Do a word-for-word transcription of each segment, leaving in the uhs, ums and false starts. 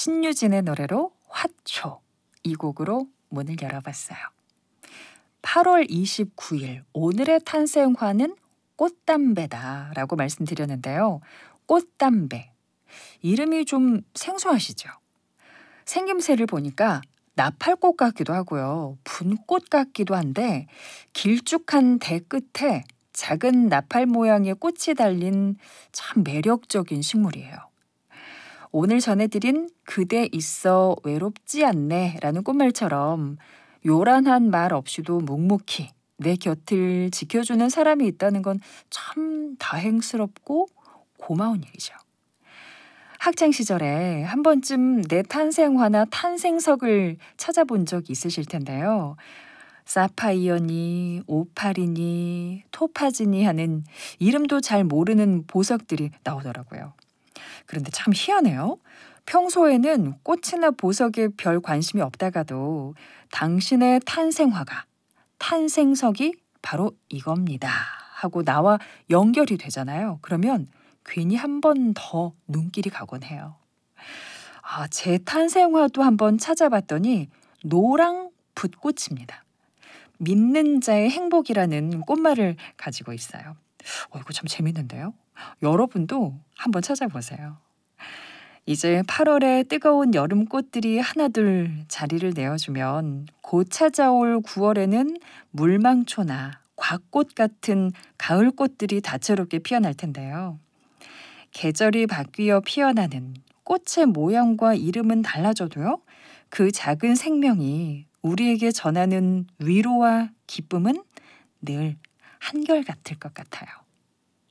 신유진의 노래로 화초, 이 곡으로 문을 열어봤어요. 팔월 이십구일 오늘의 탄생화는 꽃담배다 라고 말씀드렸는데요. 꽃담배, 이름이 좀 생소하시죠? 생김새를 보니까 나팔꽃 같기도 하고요. 분꽃 같기도 한데 길쭉한 대 끝에 작은 나팔 모양의 꽃이 달린 참 매력적인 식물이에요. 오늘 전해드린 그대 있어 외롭지 않네 라는 꽃말처럼 요란한 말 없이도 묵묵히 내 곁을 지켜주는 사람이 있다는 건 참 다행스럽고 고마운 일이죠. 학창시절에 한 번쯤 내 탄생화나 탄생석을 찾아본 적 있으실 텐데요. 사파이어니, 오팔이니, 토파즈니 하는 이름도 잘 모르는 보석들이 나오더라고요. 그런데 참 희한해요. 평소에는 꽃이나 보석에 별 관심이 없다가도 당신의 탄생화가, 탄생석이 바로 이겁니다 하고 나와 연결이 되잖아요. 그러면 괜히 한 번 더 눈길이 가곤 해요. 아, 제 탄생화도 한번 찾아봤더니 노랑 붓꽃입니다. 믿는 자의 행복이라는 꽃말을 가지고 있어요. 어, 이거 참 재밌는데요. 여러분도 한번 찾아보세요. 이제 팔월에 뜨거운 여름꽃들이 하나둘 자리를 내어주면 곧 찾아올 구월에는 물망초나 곽꽃 같은 가을꽃들이 다채롭게 피어날 텐데요. 계절이 바뀌어 피어나는 꽃의 모양과 이름은 달라져도요. 그 작은 생명이 우리에게 전하는 위로와 기쁨은 늘 한결같을 것 같아요.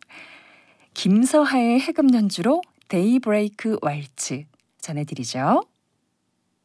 김서하의 해금 연주로 데이브레이크 왈츠 전해드리죠.